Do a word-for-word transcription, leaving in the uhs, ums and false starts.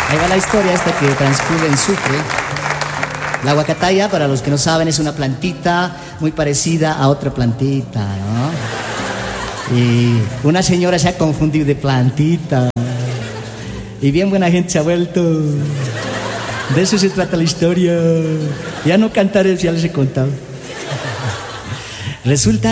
Ahí va la historia esta que transcurre en Sucre. La huacataya, para los que no saben, es una plantita muy parecida a otra plantita, ¿no? Y una señora se ha confundido de plantita. Y bien buena gente se ha vuelto. De eso se trata la historia. Ya no cantaré, ya les he contado. Resulta